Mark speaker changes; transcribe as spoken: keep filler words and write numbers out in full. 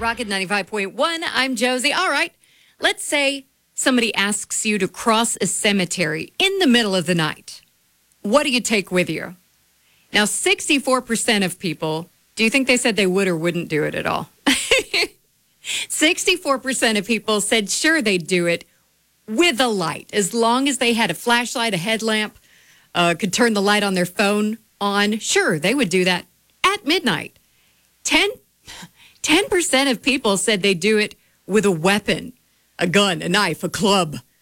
Speaker 1: Rocket ninety-five point one. I'm Josie. All right. Let's say somebody asks you to cross a cemetery in the middle of the night. What do you take with you? Now, sixty-four percent of people, do you think they said they would or wouldn't do it at all? sixty-four percent of people said sure they'd do it with a light, as long as they had a flashlight, a headlamp, uh, could turn the light on their phone on. Sure, they would do that at midnight. ten, ten percent of people said they'd do it with a weapon, a gun, a knife, a club.